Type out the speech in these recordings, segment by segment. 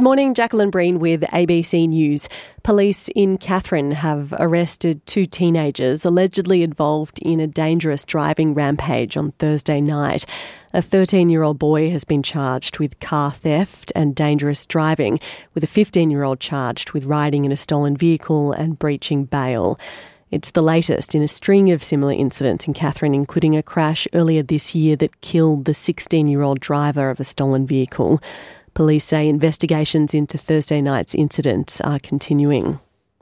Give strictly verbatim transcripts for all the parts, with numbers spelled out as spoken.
morning, Jacqueline Breen with A B C News. Police in Katherine have arrested two teenagers allegedly involved in a dangerous driving rampage on Thursday night. A thirteen-year-old boy has been charged with car theft and dangerous driving, with a fifteen-year-old charged with riding in a stolen vehicle and breaching bail. It's the latest in a string of similar incidents in Katherine, including a crash earlier this year that killed the sixteen-year-old driver of a stolen vehicle. Police say investigations into Thursday night's incident are continuing.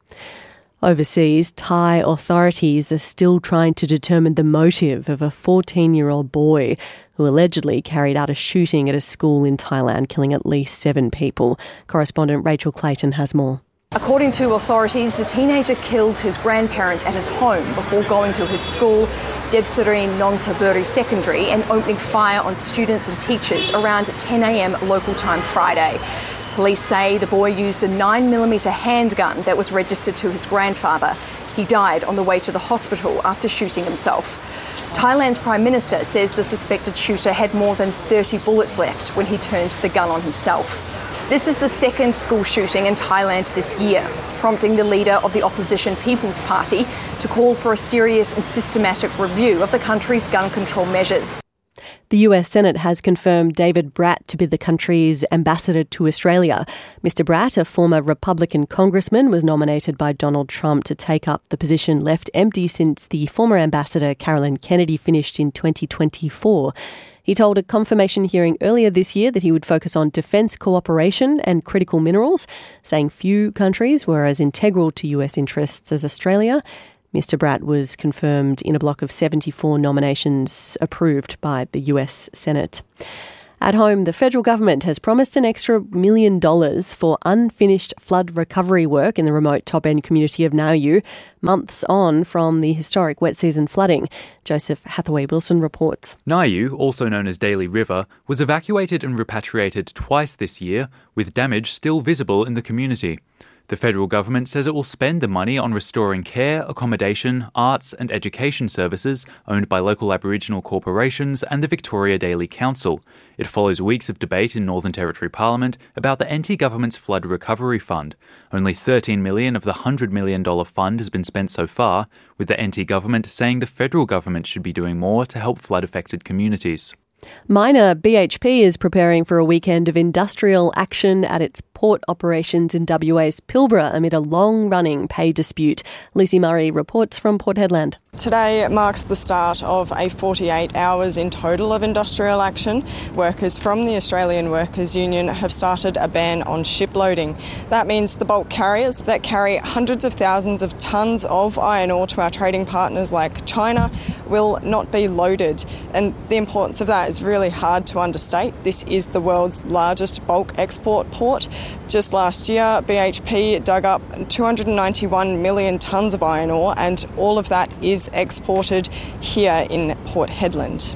Overseas, Thai authorities are still trying to determine the motive of a fourteen-year-old boy who allegedly carried out a shooting at a school in Thailand, killing at least seven people. Correspondent Rachel Clayton has more. According to authorities, the teenager killed his grandparents at his home before going to his school, Debsareen Nongtaburi Secondary, and opening fire on students and teachers around ten a.m. local time Friday. Police say the boy used a nine millimeter handgun that was registered to his grandfather. He died on the way to the hospital after shooting himself. Thailand's Prime Minister says the suspected shooter had more than thirty bullets left when he turned the gun on himself. This is the second school shooting in Thailand this year, prompting the leader of the opposition People's Party to call for a serious and systematic review of the country's gun control measures. The U S Senate has confirmed David Bratt to be the country's ambassador to Australia. Mister Bratt, a former Republican congressman, was nominated by Donald Trump to take up the position left empty since the former ambassador Carolyn Kennedy finished in twenty twenty-four. He told a confirmation hearing earlier this year that he would focus on defence cooperation and critical minerals, saying few countries were as integral to U S interests as Australia. Mister Bratt was confirmed in a block of seventy-four nominations approved by the U S Senate. At home, the federal government has promised an extra million dollars for unfinished flood recovery work in the remote top-end community of Nauru, months on from the historic wet season flooding. Joseph Hathaway-Wilson reports. Nauru, also known as Daly River, was evacuated and repatriated twice this year, with damage still visible in the community. The federal government says it will spend the money on restoring care, accommodation, arts and education services owned by local Aboriginal corporations and the Victoria Daily Council. It follows weeks of debate in Northern Territory Parliament about the N T government's flood recovery fund. Only thirteen million dollars of the one hundred million dollars fund has been spent so far, with the N T government saying the federal government should be doing more to help flood-affected communities. Miner B H P is preparing for a weekend of industrial action at its port operations in W A's Pilbara amid a long-running pay dispute. Lucy Murray reports from Port Hedland. Today marks the start of a forty-eight hours in total of industrial action. Workers from the Australian Workers Union have started a ban on shiploading. That means the bulk carriers that carry hundreds of thousands of tonnes of iron ore to our trading partners like China will not be loaded. And the importance of that is really hard to understate. This is the world's largest bulk export port. Just last year, B H P dug up two hundred ninety-one million tonnes of iron ore, and all of that is exported here in Port Hedland.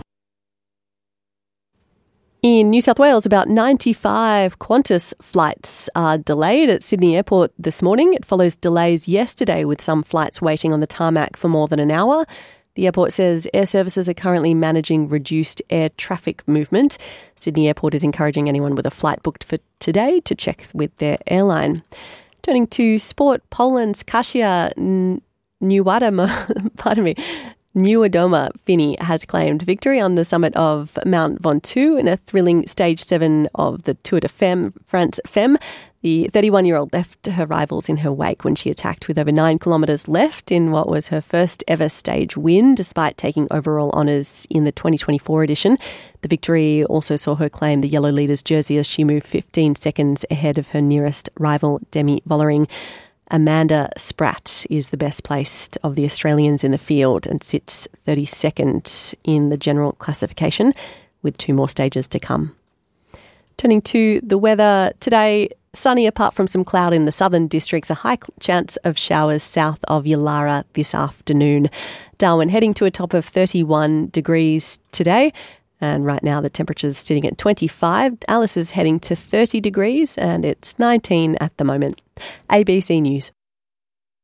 In New South Wales, about ninety-five Qantas flights are delayed at Sydney Airport this morning. It follows delays yesterday with some flights waiting on the tarmac for more than an hour. The airport says air services are currently managing reduced air traffic movement. Sydney Airport is encouraging anyone with a flight booked for today to check with their airline. Turning to sport, Poland's Kasia Niewiadoma, pardon me, Niewiadoma Fini has claimed victory on the summit of Mount Ventoux in a thrilling Stage seven of the Tour de Femme, France Femme. The thirty-one-year-old left her rivals in her wake when she attacked with over nine kilometres left in what was her first ever stage win, despite taking overall honours in the twenty twenty-four edition. The victory also saw her claim the Yellow Leaders jersey as she moved fifteen seconds ahead of her nearest rival, Demi Vollering. Amanda Spratt is the best placed of the Australians in the field and sits thirty-second in the general classification, with two more stages to come. Turning to the weather today, sunny apart from some cloud in the southern districts, a high chance of showers south of Yulara this afternoon. Darwin heading to a top of thirty-one degrees today. And right now the temperature's sitting at twenty-five. Alice is heading to thirty degrees and it's nineteen at the moment. A B C News.